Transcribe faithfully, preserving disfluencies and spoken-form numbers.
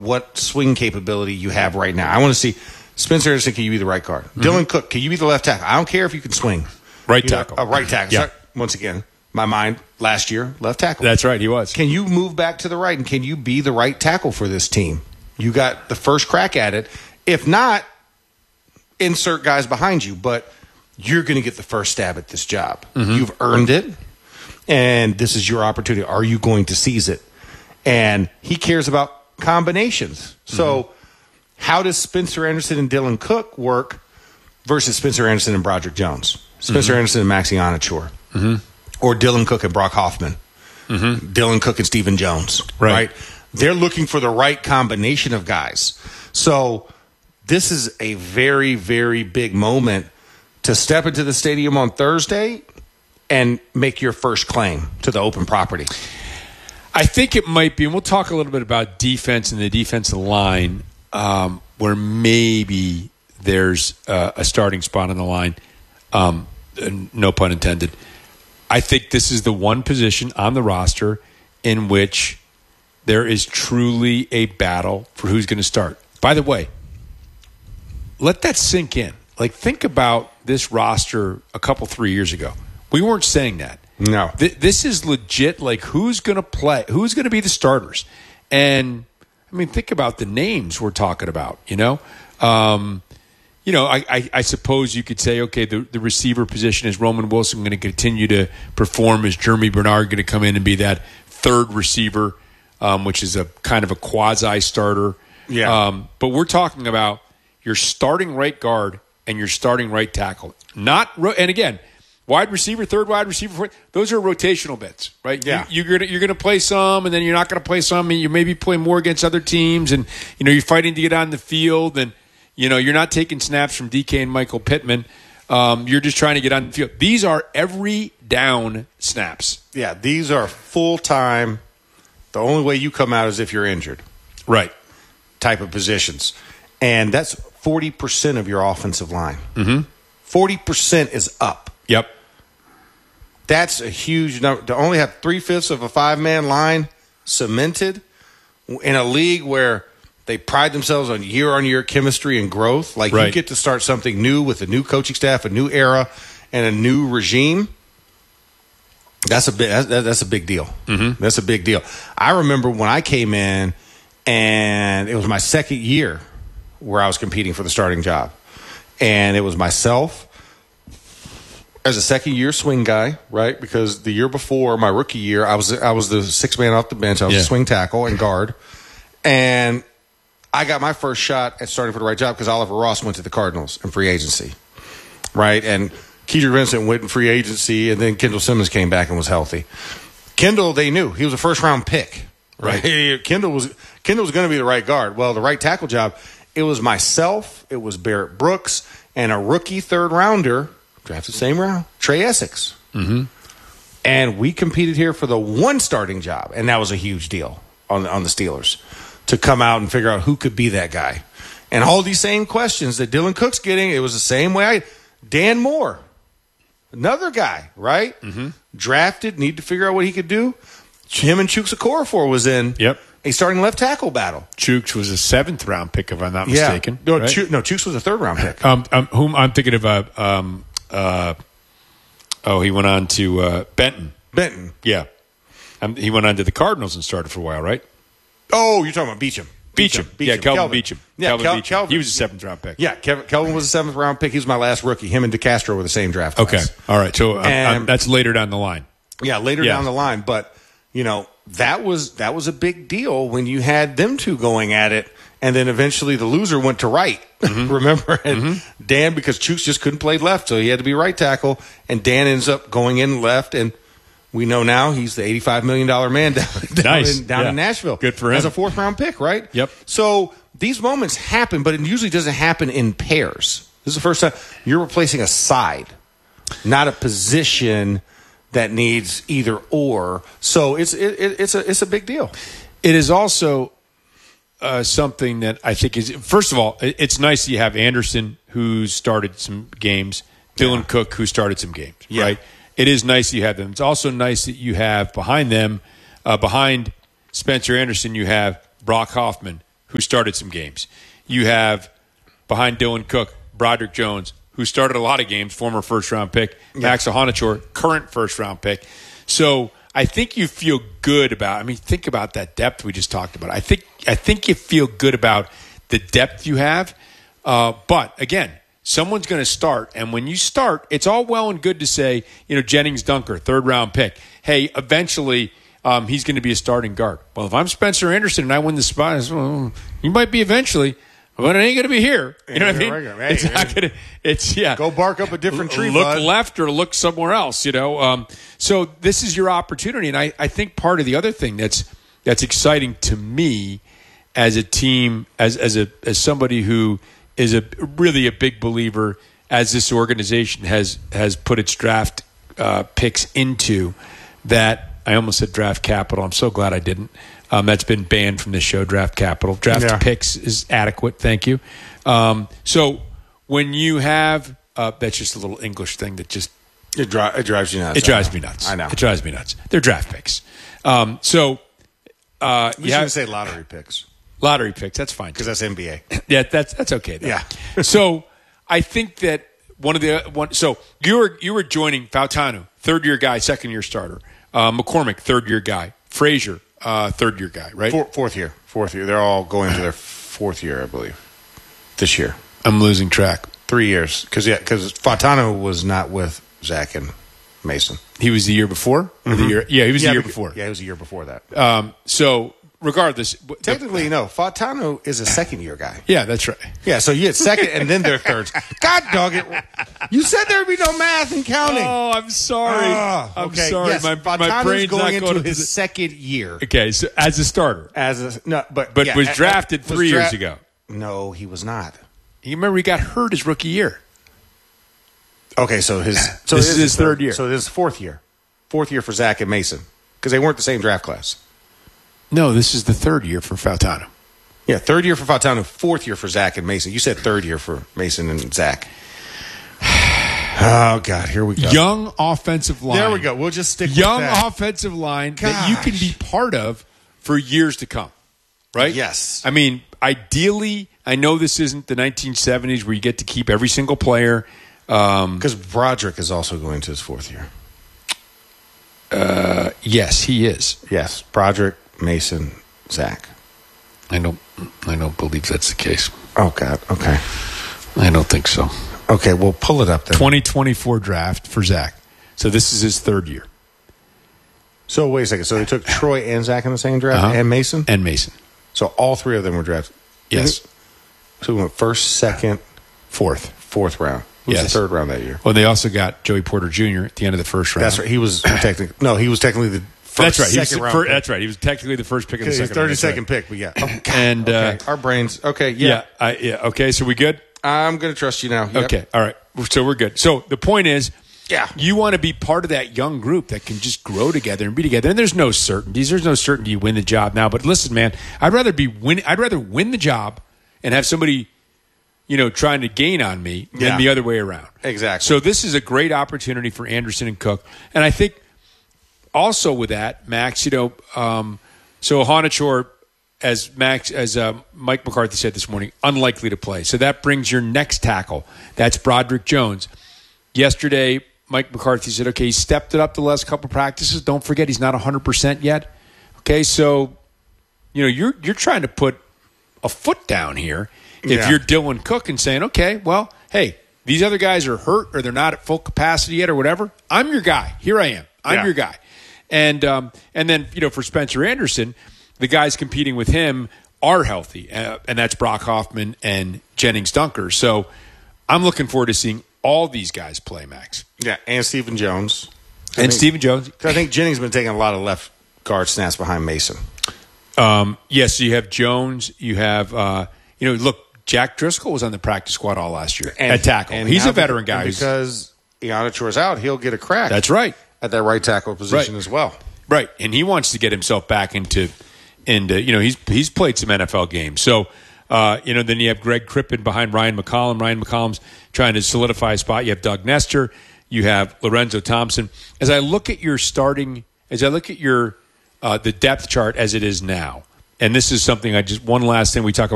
what swing capability you have right now. I want to see Spencer Anderson, can you be the right guard? Mm-hmm. Dylan Cook, can you be the left tackle? I don't care if you can swing. Right you tackle. Know, a right tackle. Yeah. Sorry, once again, my mind last year, left tackle. That's right, he was. Can you move back to the right, and can you be the right tackle for this team? You got the first crack at it. If not, insert guys behind you, but you're going to get the first stab at this job. Mm-hmm. You've earned it, and this is your opportunity. Are you going to seize it? And he cares about combinations. So mm-hmm. how does Spencer Anderson and Dylan Cook work versus Spencer Anderson and Broderick Jones? Spencer mm-hmm. Anderson and Maxi Onachor. Mm-hmm. Or Dylan Cook and Brock Hoffman. Mm-hmm. Dylan Cook and Stephen Jones. Right. right? They're looking for the right combination of guys. So this is a very, very big moment to step into the stadium on Thursday and make your first claim to the open property. I think it might be, and we'll talk a little bit about defense and the defensive line, um, where maybe there's uh, a starting spot on the line. Um, no pun intended. I think this is the one position on the roster in which there is truly a battle for who's going to start. By the way, let that sink in. Like, think about this roster a couple, three years ago. We weren't saying that. No. Th- this is legit, like, who's going to play? Who's going to be the starters? And, I mean, think about the names we're talking about, you know? Um, you know, I, I, I suppose you could say, okay, the, the receiver position is Roman Wilson going to continue to perform. Is Jeremy Bernard going to come in and be that third receiver, um, which is a kind of a quasi-starter? Yeah. Um, but we're talking about your starting right guard and your starting right tackle. Not ro- and again, wide receiver, third wide receiver, fourth, those are rotational bits, right? Yeah. You, you're gonna you're gonna play some, and then you're not gonna play some, and you maybe play more against other teams, and you know you're fighting to get on the field, and you know you're not taking snaps from D K and Michael Pittman. Um, you're just trying to get on the field. These are every down snaps. Yeah, these are full time. The only way you come out is if you're injured, right? Type of positions, and that's forty percent of your offensive line. Mm-hmm. forty percent is up. Yep. That's a huge number. To only have three-fifths of a five-man line cemented in a league where they pride themselves on year-on-year chemistry and growth. Like, right. You get to start something new with a new coaching staff, a new era, and a new regime. That's a big, that's, that's a big deal. Mm-hmm. That's a big deal. I remember when I came in, and it was my second year where I was competing for the starting job. And it was myself as a second year swing guy, right? Because the year before, my rookie year, I was I was the sixth man off the bench. I was yeah. a swing tackle and guard. And I got my first shot at starting for the right job because Oliver Ross went to the Cardinals in free agency, right? And Keidre Vincent went in free agency, and then Kendall Simmons came back and was healthy. Kendall, they knew. He was a first-round pick, right? right. Kendall was Kendall was going to be the right guard. Well, the right tackle job, it was myself, it was Barrett Brooks, and a rookie third-rounder, drafted same round, Trey Essex. Mm-hmm. And we competed here for the one starting job, and that was a huge deal on, on the Steelers to come out and figure out who could be that guy. And all these same questions that Dylan Cook's getting, it was the same way. I, Dan Moore, another guy, right? Mm-hmm. Drafted, need to figure out what he could do. Him and Chooks Okorafor was in yep. a starting left tackle battle. Chooks was a seventh round pick, if I'm not mistaken. Yeah. No, right? Cho- no, Chooks was a third round pick. Um, um, whom I'm thinking of, uh, um, uh, oh, he went on to uh, Benton. Benton. Yeah. Um, he went on to the Cardinals and started for a while, right? Oh, you're talking about Beecham. Beecham. Beecham. Yeah, Kelvin, Kelvin. Beecham. Yeah, Kelvin Kel- Beecham. Kelvin. He was a seventh round pick. Yeah, Kevin, Kelvin was a seventh round pick. He was my last rookie. Him and DeCastro were the same draft class. Okay. All right. So uh, And- uh, that's later down the line. Yeah, later Yeah. down the line. But, you know, that was that was a big deal when you had them two going at it. And then eventually the loser went to right. Mm-hmm. Remember? And mm-hmm. Dan, because Chooks just couldn't play left, so he had to be right tackle. And Dan ends up going in left. And we know now he's the eighty-five million dollars man down, down, nice. in, down yeah. in Nashville. Good for him. As a fourth round pick, right? Yep. So these moments happen, but it usually doesn't happen in pairs. This is the first time you're replacing a side, not a position that needs either or. So it's it, it's a it's a big deal. It is also uh, something that I think is, first of all, it's nice that you have Anderson, who started some games, Dylan Yeah. Cook, who started some games, Yeah. right? It is nice that you have them. It's also nice that you have behind them, uh, behind Spencer Anderson, you have Brock Hoffman, who started some games. You have, behind Dylan Cook, Broderick Jones, who started a lot of games, former first-round pick. Yeah. Max Ahonachor, current first-round pick. So I think you feel good about, I mean, think about that depth we just talked about. I think I think you feel good about the depth you have. Uh, but, again, someone's going to start. And when you start, it's all well and good to say, you know, Jennings Dunker, third-round pick. Hey, eventually um, he's going to be a starting guard. Well, if I'm Spencer Anderson and I win the spot, I say, well, you might be eventually. But it ain't going to be here. You know what I mean? Hey, it's not going to. It's yeah. Go bark up a different tree. Look bud. left or look somewhere else. You know. Um, so this is your opportunity, and I, I think part of the other thing that's that's exciting to me as a team, as as a as somebody who is a really a big believer, as this organization has has put its draft uh, picks into that. I almost said draft capital. I'm so glad I didn't. Um, that's been banned from this show, draft capital. Draft yeah. picks is adequate. Thank you. Um, so when you have uh, – that's just a little English thing that just – It, dri- it drives you nuts. It drives me nuts. I know. It drives me nuts. They're draft picks. Um, so uh, – You should say lottery picks. Lottery picks. That's fine. Because that's N B A. Yeah, that's that's okay, though. Yeah. So I think that one of the – one. So you were, you were joining Fautanu, third-year guy, second-year starter. Uh, McCormick, third-year guy. Frazier. Uh, third year guy, right? Four, fourth year. Fourth year. They're all going to their fourth year, I believe, this year. I'm losing track. Three years. Because yeah, because Fautanu was not with Zach and Mason. He was the year before? Mm-hmm. The year, yeah, he was yeah, the year because, before. Yeah, he was the year before that. Um, so, regardless. Technically, the, no. Fautanu is a second year guy. Yeah, that's right. Yeah, so you had second and then their thirds. God dog it. You said there would be no math and counting. Oh, I'm sorry. Oh, I'm okay. sorry. Yes, my, my brain's going not going into his the, second year. Okay, so as a starter. As a no, but but yeah, was drafted was three dra- years ago. No, he was not. You remember he got hurt his rookie year. Okay, so his so this is his third, third year. So this is fourth year, fourth year for Zach and Mason because they weren't the same draft class. No, this is the third year for Fautanu. Yeah, third year for Fautanu, fourth year for Zach and Mason. You said third year for Mason and Zach. Oh, God, here we go. Young offensive line. There we go. We'll just stick Young with that. offensive line Gosh. that you can be part of for years to come, right? Yes. I mean, ideally, I know this isn't the nineteen seventies where you get to keep every single player. Because um, Broderick is also going to his fourth year. Uh, yes, he is. Yes, Broderick, Mason, Zach. I don't. I don't believe that's the case. Oh God. Okay. I don't think so. Okay, well, pull it up then. twenty twenty-four draft for Zach. So this is his third year. So wait a second. So they took Troy and Zach in the same draft, uh-huh. and Mason, and Mason. So all three of them were drafted. Yes. So we went first, second, fourth, fourth round. Who was yes. the third round that year? Well, they also got Joey Porter Junior at the end of the first round. That's right. He was technically no. He was technically the first. That's right. He was second round. First, that's right. He was technically the first pick of the second. Thirty round. second right. pick, but yeah. Oh, and okay. uh, our brains. Okay. Yeah. Yeah. I, yeah. Okay. So we good? I'm going to trust you now. Yep. Okay. All right. So we're good. So the point is, yeah, you want to be part of that young group that can just grow together and be together. And there's no certainties. There's no certainty you win the job now. But listen, man, I'd rather be win. I'd rather win the job and have somebody, you know, trying to gain on me than yeah. the other way around. Exactly. So this is a great opportunity for Anderson and Cook. And I think also with that, Max, you know, um, so Ahonachor, as Max, as uh, Mike McCarthy said this morning, unlikely to play. So that brings your next tackle. That's Broderick Jones. Yesterday, Mike McCarthy said, okay, he stepped it up the last couple of practices. Don't forget, he's not one hundred percent yet. Okay, so, you know, you're you're trying to put a foot down here if yeah. you're Dylan Cook and saying, okay, well, hey, these other guys are hurt or they're not at full capacity yet or whatever. I'm your guy. Here I am. I'm yeah. your guy. And um, and then, you know, for Spencer Anderson, the guys competing with him are healthy, uh, and that's Brock Hoffman and Jennings Dunker. So I'm looking forward to seeing all these guys play, Max. Yeah, and Stephen Jones. I and think, Stephen Jones. I think Jennings has been taking a lot of left guard snaps behind Mason. Um, yes, so you have Jones. You have, uh, you know, look, Jack Driscoll was on the practice squad all last year and, at tackle. And He's a veteran guy. Because Ianachor's out, he'll get a crack. That's right. At that right tackle position right. as well. Right, and he wants to get himself back into, into you know, he's he's played some N F L games. So, uh, you know, then you have Greg Crippen behind Ryan McCollum. Ryan McCollum's trying to solidify a spot. You have Doug Nestor. You have Lorenzo Thompson. As I look at your starting, as I look at your uh, the depth chart as it is now, and this is something I just one last thing we talk about.